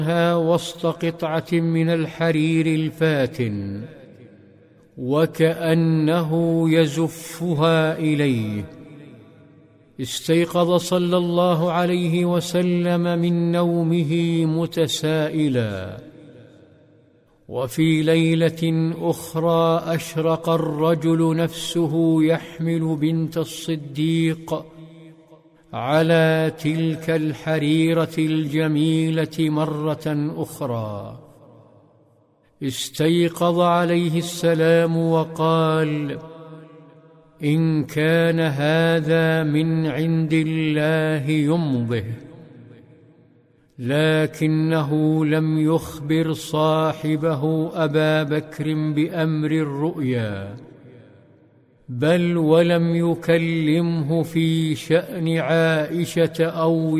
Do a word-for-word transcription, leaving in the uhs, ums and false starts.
وسط قطعة من الحرير الفاتن، وكأنه يزفها إليه. استيقظ صلى الله عليه وسلم من نومه متسائلا. وفي ليلة أخرى أشرق الرجل نفسه يحمل بنت الصديق على تلك الحريرة الجميلة مرة أخرى. استيقظ عليه السلام وقال: إن كان هذا من عند الله يمضه. لكنه لم يخبر صاحبه أبا بكر بأمر الرؤيا، بل ولم يكلمه في شأن عائشة أو